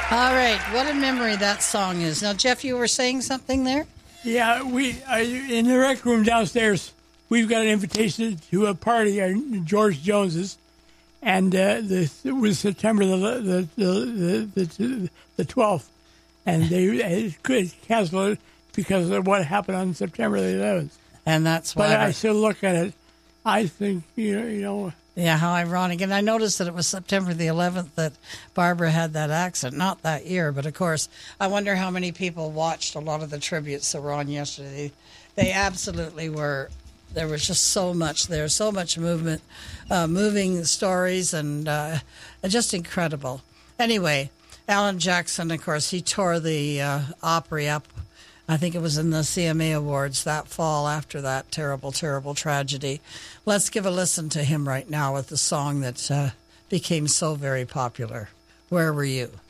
All right, what a memory that song is. Now, Jeff, you were saying something there? Yeah, we in the rec room downstairs, we've got an invitation to a party at George Jones's, and it was September the 12th, and they could cancel it because of what happened on September the 11th. And that's why. But I still look at it. I think you know. Yeah, how ironic. And I noticed that it was September the 11th that Barbara had that accident. Not that year, but of course, I wonder how many people watched a lot of the tributes that were on yesterday. They absolutely were. There was just so much there, so much movement, moving stories, and just incredible. Anyway, Alan Jackson, of course, he tore the Opry up. I think it was in the CMA Awards that fall after that terrible, terrible tragedy. Let's give a listen to him right now with the song that became so very popular. Where Were You?